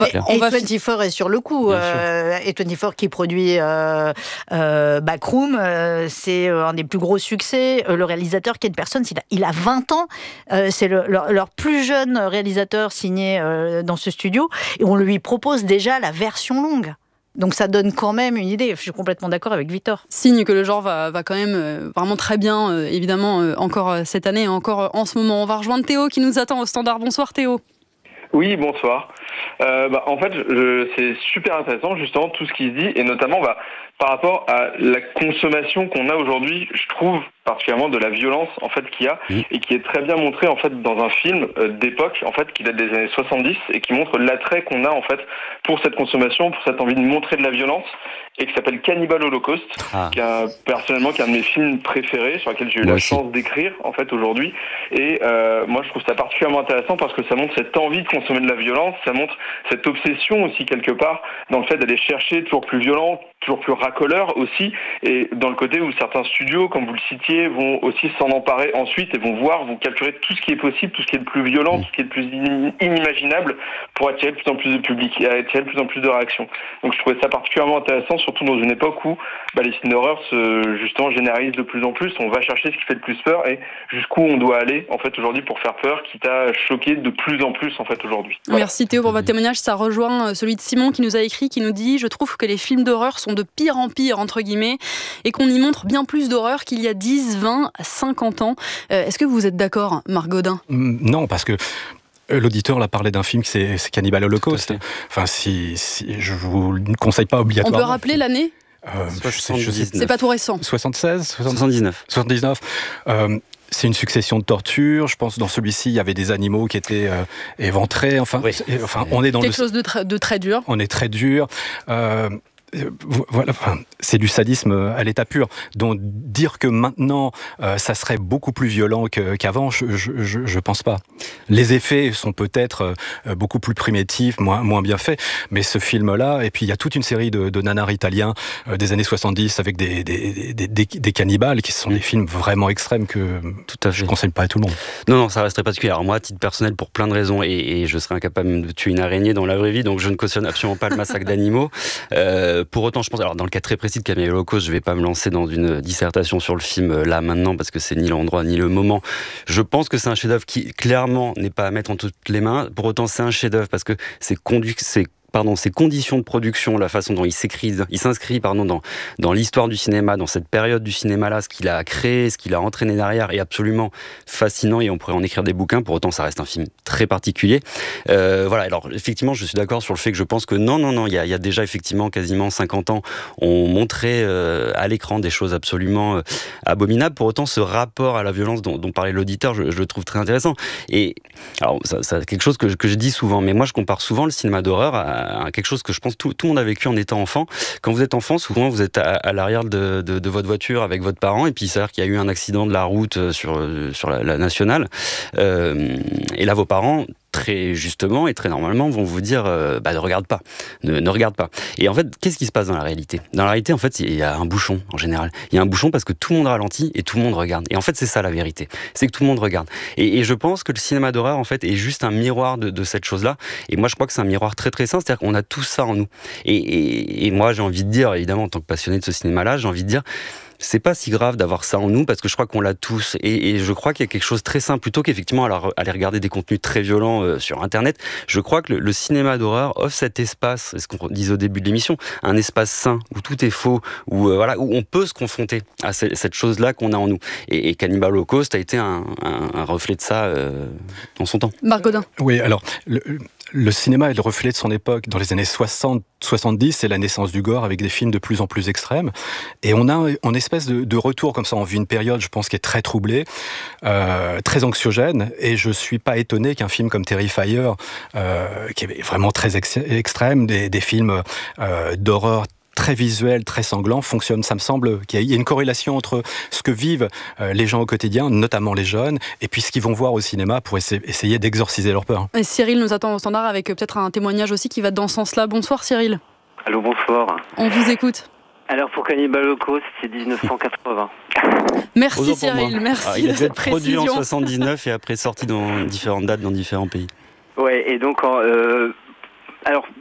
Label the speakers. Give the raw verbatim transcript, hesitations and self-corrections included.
Speaker 1: Et,
Speaker 2: on
Speaker 1: et
Speaker 2: va
Speaker 1: vingt-quatre est sur le coup. Euh, et vingt-quatre qui produit euh, euh, Backroom, euh, c'est un des plus gros succès. Euh, le réalisateur, qui est une personne, il a, il a vingt ans. Euh, c'est le, leur, leur plus jeune réalisateur signé euh, dans ce studio. Et on lui propose déjà la version longue. Donc ça donne quand même une idée. Je suis complètement d'accord avec Victor.
Speaker 2: Signe que le genre va, va quand même euh, vraiment très bien, euh, évidemment, euh, encore euh, cette année, encore euh, en ce moment. On va rejoindre Théo qui nous attend au standard. Bonsoir Théo.
Speaker 3: Oui, bonsoir. Euh, bah, en fait, je, c'est super intéressant justement tout ce qui se dit, et notamment bah, par rapport à la consommation qu'on a aujourd'hui, je trouve particulièrement de la violence en fait qu'il y a mmh. et qui est très bien montrée en fait dans un film euh, d'époque en fait qui date des années soixante-dix et qui montre l'attrait qu'on a en fait pour cette consommation, pour cette envie de montrer de la violence, et qui s'appelle Cannibal Holocaust, ah. qui est personnellement qui est un de mes films préférés sur lequel j'ai eu moi la aussi. chance d'écrire en fait aujourd'hui. Et euh, moi je trouve ça particulièrement intéressant parce que ça montre cette envie de consommer de la violence, ça montre cette obsession aussi quelque part dans le fait d'aller chercher toujours plus violent, toujours plus racoleur aussi, et dans le côté où certains studios, comme vous le citiez, vont aussi s'en emparer ensuite et vont voir, vont capturer tout ce qui est possible, tout ce qui est le plus violent, tout ce qui est le plus inimaginable pour attirer de plus en plus de public et attirer de plus en plus de réactions. Donc je trouvais ça particulièrement intéressant, surtout dans une époque où bah, les films d'horreur se justement généralisent de plus en plus. On va chercher ce qui fait le plus peur et jusqu'où on doit aller en fait aujourd'hui pour faire peur, quitte à choquer de plus en plus en fait aujourd'hui. Voilà.
Speaker 2: Merci Théo pour votre témoignage. Ça rejoint celui de Simon qui nous a écrit, qui nous dit: je trouve que les films d'horreur sont de pire en pire entre guillemets et qu'on y montre bien plus d'horreur qu'il y a dix, vingt, cinquante ans. Euh, est-ce que vous êtes d'accord, Marc Godin ?
Speaker 4: Non, parce que l'auditeur l'a parlé d'un film, c'est, c'est Cannibal Holocaust. Enfin, si, si, je vous le conseille pas obligatoirement.
Speaker 2: On peut rappeler l'année ?
Speaker 4: euh,
Speaker 2: soixante-dix-neuf. C'est pas tout récent.
Speaker 4: soixante-seize
Speaker 5: soixante-dix-neuf
Speaker 4: soixante-dix-neuf Euh, c'est une succession de tortures. Je pense dans celui-ci, il y avait des animaux qui étaient euh, éventrés. Enfin,
Speaker 2: oui.
Speaker 4: enfin, on est dans
Speaker 2: quelque
Speaker 4: le...
Speaker 2: chose de, tra- de très dur.
Speaker 4: On est très dur. Euh, Voilà, c'est du sadisme à l'état pur. Donc dire que maintenant euh, ça serait beaucoup plus violent que, qu'avant, je, je, je, je pense pas. Les effets sont peut-être euh, beaucoup plus primitifs, moins, moins bien faits, mais ce film-là, et puis il y a toute une série de, de nanars italiens euh, des années soixante-dix avec des, des, des, des, des cannibales qui sont mmh. des films vraiment extrêmes que tout à fait. Je conseille pas à tout le monde.
Speaker 5: Non, non, ça resterait particulier. Alors moi, à titre personnel, pour plein de raisons, et, et je serais incapable de tuer une araignée dans la vraie vie, donc je ne cautionne absolument pas le massacre d'animaux. Euh, Pour autant, je pense, alors dans le cas très précis de Cannibal Holocaust, je vais pas me lancer dans une dissertation sur le film là maintenant parce que c'est ni l'endroit ni le moment. Je pense que c'est un chef-d'œuvre qui clairement n'est pas à mettre entre toutes les mains. Pour autant, c'est un chef-d'œuvre parce que c'est conduit, c'est pardon, ses conditions de production, la façon dont il s'écrit, il s'inscrit pardon, dans, dans l'histoire du cinéma, dans cette période du cinéma-là, ce qu'il a créé, ce qu'il a entraîné derrière est absolument fascinant et on pourrait en écrire des bouquins. Pour autant, ça reste un film très particulier. Euh, voilà, alors effectivement, je suis d'accord sur le fait que je pense que non, non, non, il y a, il y a déjà effectivement quasiment cinquante ans, on montrait euh, à l'écran des choses absolument euh, abominables. Pour autant, ce rapport à la violence dont, dont parlait l'auditeur, je, je le trouve très intéressant. Et alors, ça, ça, c'est quelque chose que je, que je dis souvent, mais moi, je compare souvent le cinéma d'horreur à quelque chose que je pense tout, tout le monde a vécu en étant enfant. Quand vous êtes enfant, souvent vous êtes à, à l'arrière de, de, de votre voiture avec votre parent et puis il s'avère qu'il y a eu un accident de la route sur, sur la, la nationale euh, et là vos parents très justement et très normalement vont vous dire euh, bah ne regarde pas, ne, ne regarde pas. Et en fait, qu'est-ce qui se passe dans la réalité ? Dans la réalité, en fait, il y a un bouchon en général. Il y a un bouchon parce que tout le monde ralentit et tout le monde regarde. Et en fait, c'est ça la vérité, c'est que tout le monde regarde. Et, et je pense que le cinéma d'horreur, en fait, est juste un miroir de, de cette chose-là. Et moi, je crois que c'est un miroir très très sain, c'est-à-dire qu'on a tout ça en nous. Et, et, et moi, j'ai envie de dire, évidemment, en tant que passionné de ce cinéma-là, j'ai envie de dire. C'est pas si grave d'avoir ça en nous parce que je crois qu'on l'a tous et, et je crois qu'il y a quelque chose de très simple plutôt qu'effectivement aller regarder des contenus très violents euh, sur internet. Je crois que le, le cinéma d'horreur offre cet espace, c'est ce qu'on disait au début de l'émission, un espace sain où tout est faux, où euh, voilà, où on peut se confronter à ce, cette chose-là qu'on a en nous. Et, et Cannibal Holocaust a été un, un, un reflet de ça euh, en son temps.
Speaker 2: Marc Godin.
Speaker 4: Oui, alors le, le cinéma est le reflet de son époque. Dans les années soixante soixante-dix, c'est la naissance du gore avec des films de plus en plus extrêmes. Et on a une espèce de, de retour comme ça. On vit une période, je pense, qui est très troublée, euh, très anxiogène. Et je suis pas étonné qu'un film comme Terrifier, euh, qui est vraiment très ex- extrême, des, des films euh, d'horreur très visuel, très sanglant, fonctionne. Ça me semble qu'il y a une corrélation entre ce que vivent les gens au quotidien, notamment les jeunes, et puis ce qu'ils vont voir au cinéma pour essayer d'exorciser leur peur.
Speaker 2: Et Cyril nous attend au standard avec peut-être un témoignage aussi qui va dans ce sens-là. Bonsoir Cyril.
Speaker 6: Allô, bonsoir.
Speaker 2: On vous écoute.
Speaker 6: Alors pour Cannibal Holocaust, c'est dix-neuf cent quatre-vingts.
Speaker 2: Merci Cyril, merci
Speaker 5: ah, il
Speaker 2: de
Speaker 5: a
Speaker 2: cette
Speaker 5: été produit
Speaker 2: précision.
Speaker 5: en soixante-dix-neuf et après sorti dans différentes dates dans différents pays.
Speaker 6: Ouais, et donc euh, Alors,